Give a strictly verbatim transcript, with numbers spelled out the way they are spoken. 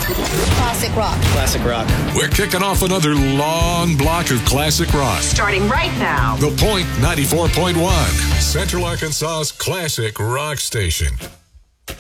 Classic rock. Classic rock. We're kicking off another long block of classic rock. Starting right now. The Point ninety-four point one, Central Arkansas's classic rock station.